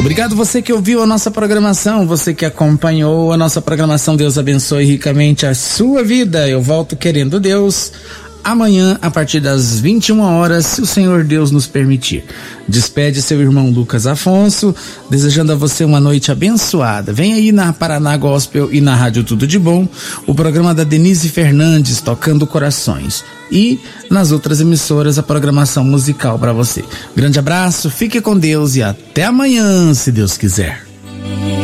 Obrigado você que ouviu a nossa programação, você que acompanhou a nossa programação. Deus abençoe ricamente a sua vida. Eu volto, querendo Deus, amanhã a partir das 21 horas, se o Senhor Deus nos permitir. Despede seu irmão Lucas Afonso, desejando a você uma noite abençoada. Vem aí na Paraná Gospel e na Rádio Tudo de Bom o programa da Denise Fernandes, Tocando Corações, e nas outras emissoras a programação musical para você. Grande abraço, fique com Deus e até amanhã, se Deus quiser.